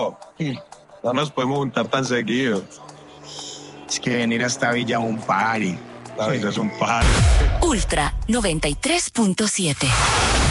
pero no nos podemos juntar tan seguido. Es que venir a esta villa es un party. La vida es un par. Ultra 93.7.